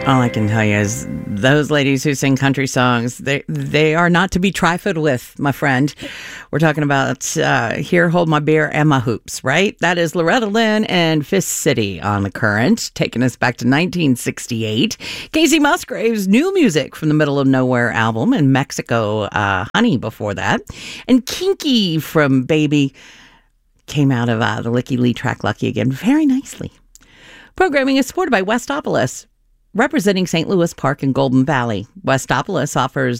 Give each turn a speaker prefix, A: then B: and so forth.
A: All I can tell you is those ladies who sing country songs, they are not to be trifled with, my friend. We're talking about Here, Hold My Beer and My Hoops, right? That is Loretta Lynn and Fist City on The Current, taking us back to 1968. Casey Musgrave's new music from the Middle of Nowhere album, and Mexico Honey before that. And Kinky from Baby came out of the Licky Lee track Lucky Again very nicely. Programming is supported by Westopolis, representing St. Louis Park and Golden Valley. Westopolis offers